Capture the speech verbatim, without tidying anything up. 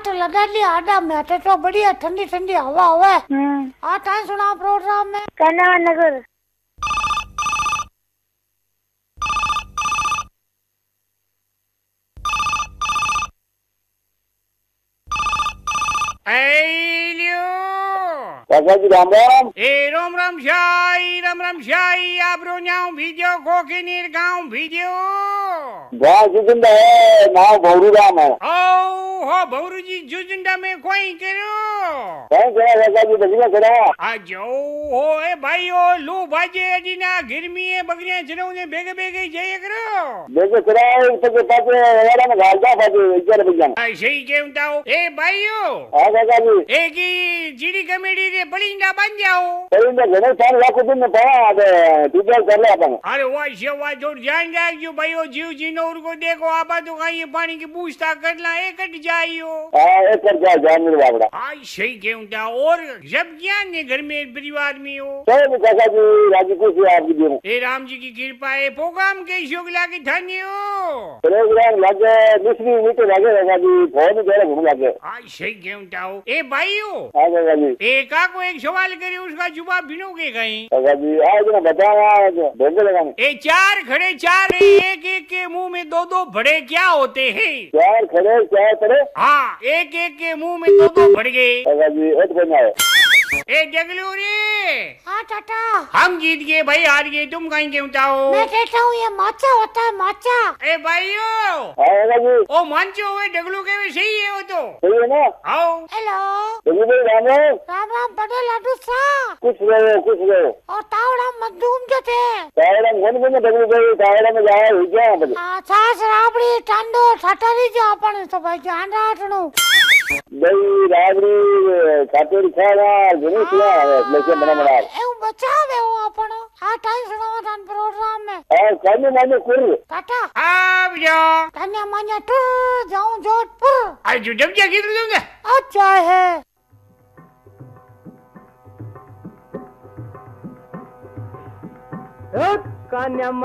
खाट लगा ली आडा में तो बढ़िया ठंडी ठंडी हवा होवे। आ टाइम सुना प्रोग्राम में कन्या नगर। काका जी राम राम। ए राम राम शाही राम राम शाही आपरो न्याऊ भीजो गोके नीर गाँव भीजो गाँव जुजुंडा है नाव भौरू राम है। ओ हो भौरू जी जुजुंडा में कोई करो कहीं करा काका जी बजला करा आ जाओ हो ए भाई ओ लू भाजे अजी ना गिरमी है बकरियां चलो ने बेगे बेगे जाए करो बेगे करा उसके पास वाला में गालदा पाजे इधर बजन आ सही के बताओ ए भाईयो हां काका जी ए की जीडी कमेटी रे बलिंदा बन जाओ बलिंदा घणे साल लाख दिन में पड़ा डीजल कर ले अपन। अरे वाह शेवा जोर जान जाओ भाईयो जीव जी नौर को देखो आपा तो कहीं पानी की पूछता करना एक कट जाइयो हां एक कर जा जान मेरे बाबड़ा हां सही के उनका और जब ज्ञान ने घर में परिवार में हो सब काका जी राजी खुश है आपकी दे ए राम जी की कृपा है प्रोग्राम के शुक्ला की धन्य हो प्रोग्राम लगे दूसरी मीटर लगे काका जी फोन जरा घूम लगे हां सही के उनका हो ए भाईयो हां काका जी एक को एक सवाल करे उसका जवाब बिनोगे कहीं काका जी आज ना बताना भेज लगा ए चार खड़े चार एक एक के मुंह में दो दो बड़े क्या होते हैं चार खड़े चार खड़े हाँ एक एक के मुंह में दो दो बड़े काका जी एक बना है ए जगलू रे हाँ चाचा हम जीत गए भाई हार गए तुम कहीं के बताओ मैं कहता हूँ ये माचा होता है माचा। ए भाईयो काका जी ओ मानचो हुए डगलू के भी सही है वो तो सही है ना। आओ हेलो जल्दी भाई राम राम राम राम बड़े लाडू सा कुछ रहो कुछ रहो और तावड़ा मजदूम जो थे तावड़ा मन में डगलू भाई तावड़ा में जाए हो गया बस आ छाछ राबड़ी टांडो ठटरी जो अपन तो भाई जान राटणू दही राबड़ी काटेरी खाना घणी सिया लेके बना बना ए बचावे हो अपन आ टाइम सुनावा थान प्रोग्राम में और काने माने कुर टाटा अब जाओ कन्या मान्या टूर जाऊं जोधपुर आज जो जब जाके लूंगा अच्छा है कन्या